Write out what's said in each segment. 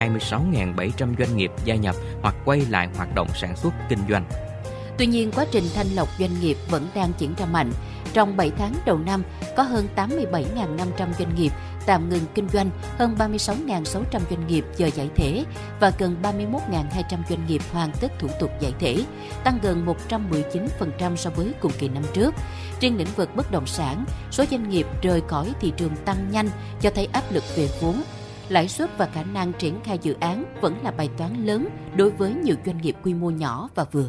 26.700 doanh nghiệp gia nhập hoặc quay lại hoạt động sản xuất kinh doanh. Tuy nhiên, quá trình thanh lọc doanh nghiệp vẫn đang diễn ra mạnh. Trong 7 tháng đầu năm, có hơn 87.500 doanh nghiệp tạm ngừng kinh doanh, hơn 36.600 doanh nghiệp chờ giải thể và gần 31.200 doanh nghiệp hoàn tất thủ tục giải thể, tăng gần 119% so với cùng kỳ năm trước. Riêng lĩnh vực bất động sản, số doanh nghiệp rời khỏi thị trường tăng nhanh cho thấy áp lực về vốn. Lãi suất và khả năng triển khai dự án vẫn là bài toán lớn đối với nhiều doanh nghiệp quy mô nhỏ và vừa.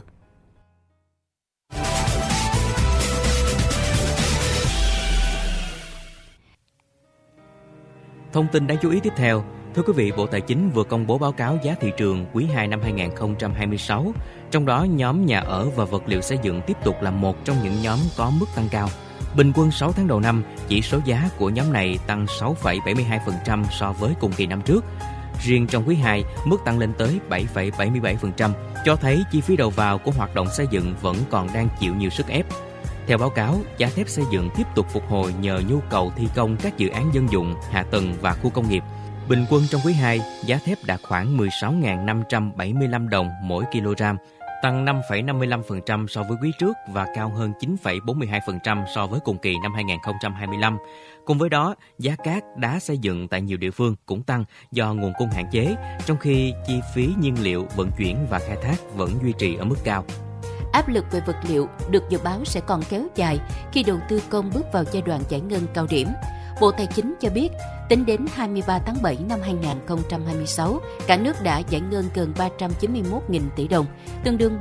Thông tin đáng chú ý tiếp theo. Thưa quý vị, Bộ Tài chính vừa công bố báo cáo giá thị trường quý 2 năm 2026. Trong đó, nhóm nhà ở và vật liệu xây dựng tiếp tục là một trong những nhóm có mức tăng cao. Bình quân 6 tháng đầu năm, chỉ số giá của nhóm này tăng 6,72% so với cùng kỳ năm trước. Riêng trong quý 2, mức tăng lên tới 7,77%, cho thấy chi phí đầu vào của hoạt động xây dựng vẫn còn đang chịu nhiều sức ép. Theo báo cáo, giá thép xây dựng tiếp tục phục hồi nhờ nhu cầu thi công các dự án dân dụng, hạ tầng và khu công nghiệp. Bình quân trong quý 2, giá thép đạt khoảng 16.575 đồng mỗi kg, tăng 5,55% so với quý trước và cao hơn 9,42% so với cùng kỳ năm 2025. Cùng với đó, giá cát, đá xây dựng tại nhiều địa phương cũng tăng do nguồn cung hạn chế, trong khi chi phí nhiên liệu, vận chuyển và khai thác vẫn duy trì ở mức cao. Áp lực về vật liệu được dự báo sẽ còn kéo dài khi đầu tư công bước vào giai đoạn giải ngân cao điểm. Bộ Tài chính cho biết, tính đến 23 tháng 7 năm 2026, cả nước đã giải ngân gần 391.000 tỷ đồng, tương đương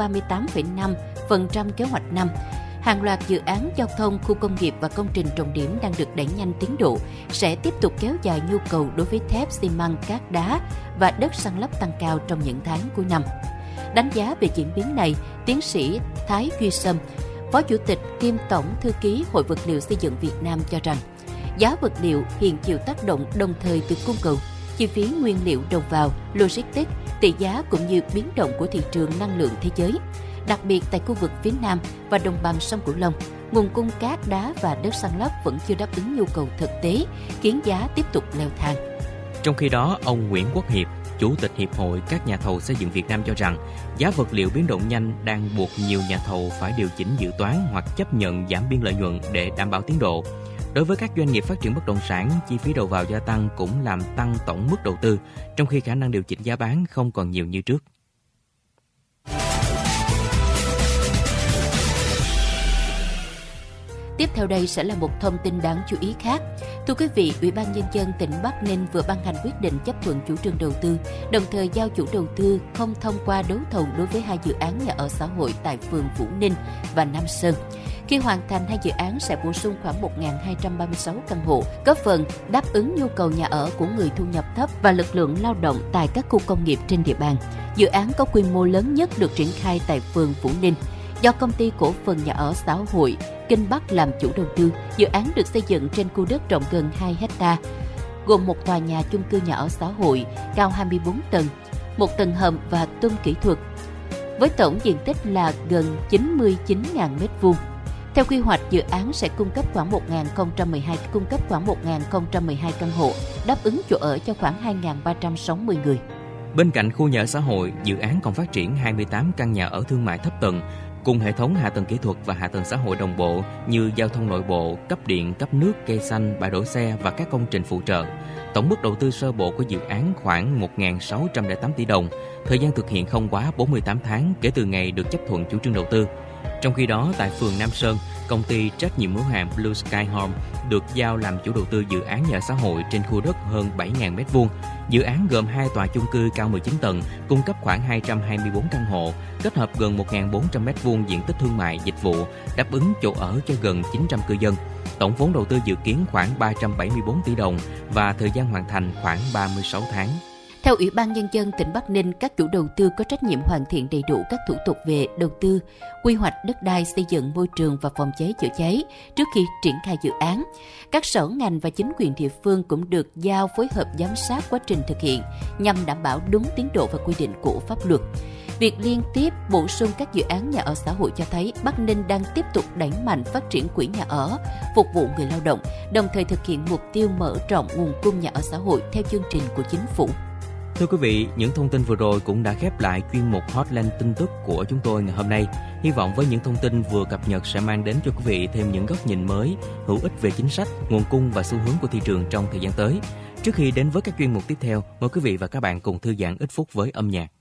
38,5% kế hoạch năm. Hàng loạt dự án giao thông, khu công nghiệp và công trình trọng điểm đang được đẩy nhanh tiến độ, sẽ tiếp tục kéo dài nhu cầu đối với thép, xi măng, cát đá và đất san lấp tăng cao trong những tháng cuối năm. Đánh giá về diễn biến này, tiến sĩ Thái Duy Sâm, Phó Chủ tịch kiêm Tổng Thư ký Hội Vật liệu Xây dựng Việt Nam cho rằng, giá vật liệu hiện chịu tác động đồng thời từ cung cầu, chi phí nguyên liệu đầu vào, logistics, tỷ giá cũng như biến động của thị trường năng lượng thế giới. Đặc biệt tại khu vực phía Nam và đồng bằng sông Cửu Long, nguồn cung cát, đá và đất san lấp vẫn chưa đáp ứng nhu cầu thực tế, khiến giá tiếp tục leo thang. Trong khi đó, ông Nguyễn Quốc Hiệp, Chủ tịch Hiệp hội các nhà thầu xây dựng Việt Nam cho rằng, giá vật liệu biến động nhanh đang buộc nhiều nhà thầu phải điều chỉnh dự toán hoặc chấp nhận giảm biên lợi nhuận để đảm bảo tiến độ. Đối với các doanh nghiệp phát triển bất động sản, chi phí đầu vào gia tăng cũng làm tăng tổng mức đầu tư, trong khi khả năng điều chỉnh giá bán không còn nhiều như trước. Tiếp theo đây sẽ là một thông tin đáng chú ý khác. Thưa quý vị, Ủy ban Nhân dân tỉnh Bắc Ninh vừa ban hành quyết định chấp thuận chủ trương đầu tư, đồng thời giao chủ đầu tư không thông qua đấu thầu đối với 2 dự án nhà ở xã hội tại phường Vũ Ninh và Nam Sơn. Khi hoàn thành, 2 dự án sẽ bổ sung khoảng 1.236 căn hộ, góp phần đáp ứng nhu cầu nhà ở của người thu nhập thấp và lực lượng lao động tại các khu công nghiệp trên địa bàn. Dự án có quy mô lớn nhất được triển khai tại phường Vũ Ninh. Do Công ty Cổ phần Nhà ở Xã hội Kinh Bắc làm chủ đầu tư, dự án được xây dựng trên khu đất rộng gần 2 ha, gồm một tòa nhà chung cư nhà ở xã hội cao 24 tầng, một tầng hầm và tung kỹ thuật, với tổng diện tích là gần 99.000 m2. Theo quy hoạch, dự án sẽ cung cấp khoảng 1.012 căn hộ, đáp ứng chỗ ở cho khoảng 2.360 người. Bên cạnh khu nhà ở xã hội, dự án còn phát triển 28 căn nhà ở thương mại thấp tầng, cùng hệ thống hạ tầng kỹ thuật và hạ tầng xã hội đồng bộ như giao thông nội bộ, cấp điện, cấp nước, cây xanh, bãi đỗ xe và các công trình phụ trợ. Tổng mức đầu tư sơ bộ của dự án khoảng 1.608 tỷ đồng, thời gian thực hiện không quá 48 tháng kể từ ngày được chấp thuận chủ trương đầu tư. Trong khi đó, tại phường Nam Sơn, công ty trách nhiệm hữu hạn Blue Sky Home được giao làm chủ đầu tư dự án nhà ở xã hội trên khu đất hơn 7.000 m2. Dự án gồm 2 tòa chung cư cao 19 tầng, cung cấp khoảng 224 căn hộ, kết hợp gần 1.400 m2 diện tích thương mại, dịch vụ, đáp ứng chỗ ở cho gần 900 cư dân. Tổng vốn đầu tư dự kiến khoảng 374 tỷ đồng và thời gian hoàn thành khoảng 36 tháng. Theo Ủy ban Nhân dân tỉnh Bắc Ninh, các chủ đầu tư có trách nhiệm hoàn thiện đầy đủ các thủ tục về đầu tư, quy hoạch đất đai, xây dựng, môi trường và phòng cháy chữa cháy trước khi triển khai dự án. Các sở ngành và chính quyền địa phương cũng được giao phối hợp giám sát quá trình thực hiện nhằm đảm bảo đúng tiến độ và quy định của pháp luật. Việc liên tiếp bổ sung các dự án nhà ở xã hội cho thấy Bắc Ninh đang tiếp tục đẩy mạnh phát triển quỹ nhà ở, phục vụ người lao động, đồng thời thực hiện mục tiêu mở rộng nguồn cung nhà ở xã hội theo chương trình của chính phủ. Thưa quý vị, những thông tin vừa rồi cũng đã khép lại chuyên mục Hotline tin tức của chúng tôi ngày hôm nay. Hy vọng với những thông tin vừa cập nhật sẽ mang đến cho quý vị thêm những góc nhìn mới, hữu ích về chính sách, nguồn cung và xu hướng của thị trường trong thời gian tới. Trước khi đến với các chuyên mục tiếp theo, mời quý vị và các bạn cùng thư giãn ít phút với âm nhạc.